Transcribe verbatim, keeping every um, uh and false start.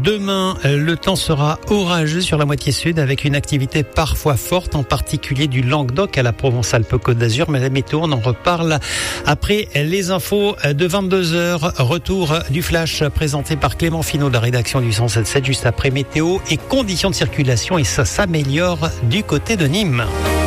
Demain, le temps sera orageux sur la moitié sud avec une activité parfois forte, en particulier du Languedoc à la Provence-Alpes-Côte d'Azur. Mais la météo, on en reparle après les infos de vingt-deux heures. Retour du flash présenté par Clément Finot de la rédaction du cent sept sept, juste après météo et conditions de circulation. Et ça s'améliore du côté de Nîmes.